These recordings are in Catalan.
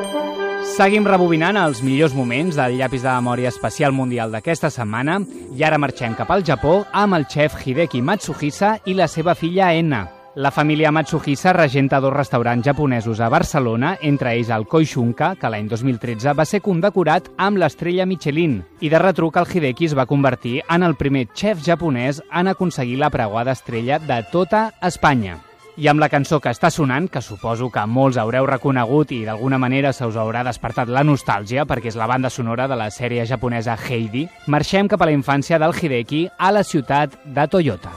Seguim rebobinant els millors moments del llapis de memòria especial mundial d'aquesta setmana i ara marxem cap al Japó amb el xef Hideki Matsuhisa i la seva filla Enna. La família Matsuhisa regenta 2 restaurants japonesos a Barcelona, entre ells el Koishunka, que l'any 2013 va ser condecorat amb l'estrella Michelin. I de retruc, el Hideki es va convertir en el primer xef japonès en aconseguir la preuada estrella de tota Espanya. I amb la cançó que està sonant, que suposo que molts haureu reconegut i d'alguna manera se us haurà despertat la nostàlgia, perquè és la banda sonora de la sèrie japonesa Heidi, marxem cap a la infància del Hideki a la ciutat de Toyota.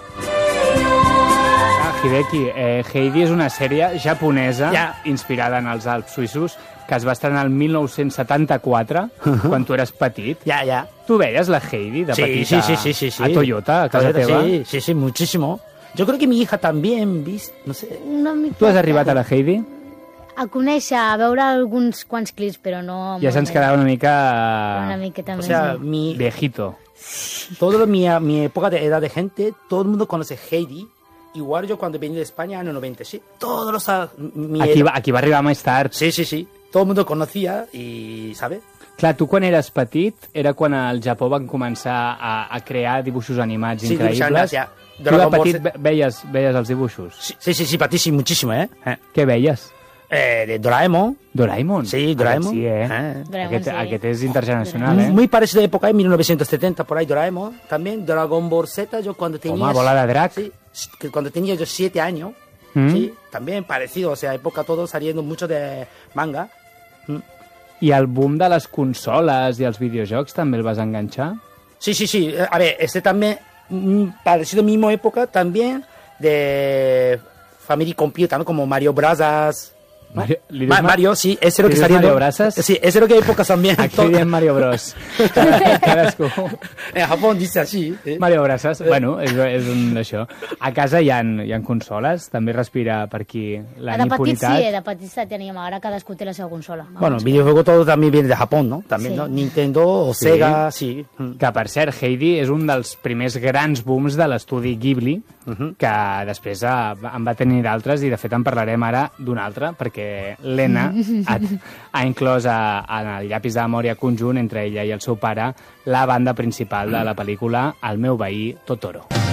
Hideki, Heidi és una sèrie japonesa inspirada en els Alps suïssos que es va estrenar el 1974, quan tu eres petit. Tu veies la Heidi de petita a Toyota, a casa teva? Sí, muchísimo. Yo creo que mi hija también, no sé. Tu has arribat a la Heidi? A conèixer, a veure alguns quants clips, però no... Ja se'ns quedava una mica... Una miqueta més. O sea, mi... Viejito. Toda mi época de edad de gente, todo el mundo conoce Heidi. Igual yo cuando venía de España, año 97, todos los... Aquí va arribar més tard. Sí. Todo el mundo conocía y, ¿sabes? Clar, tu quan eres petit, era quan al Japó van començar a crear dibuixos animats increïbles. Dibuixos animats, Tu de petit veies els dibuixos? Sí, patísimo, muchísimo, Què veies? De Doraemon. ¿Doraemon? Sí, Doraemon. Sí, Aquest és internacional, Muy parecido de época, en 1970, por ahí, Doraemon. También Dragon Ball Z, yo cuando tenía... Bola de Drac. Sí, cuando tenía yo 7 años, sí, también parecido, o sea, época todo saliendo mucho de manga. I el boom de les consoles i els videojocs també el vas enganxar? Sí. A ver, también, parecido mismo época, también de Family Computer, ¿no? Como Mario Bros. Mario, sí, ese es lo que salió. Mario Bros? Sí, ese es lo que hay épocas también. Aquí diem Mario Bros. Cadascú. En Japón dice así. Mario Bros. Bueno, és un d'això. A casa hi ha consoles? També respira per aquí la niponitat? De petit sí teníem. Ara cadascú té la seva consola. Bueno, videojuego todo también viene de Japón, ¿no? También, ¿no? Nintendo o Sega, sí. Que, per cert, Heidi és un dels primers grans booms de l'estudi Ghibli, que després en va tenir d'altres, i de fet en parlarem ara d'un altre, perquè l'Enna ha inclòs en el llapis de memòria conjunt entre ella i el seu pare la banda principal de la pel·lícula El meu veí Totoro.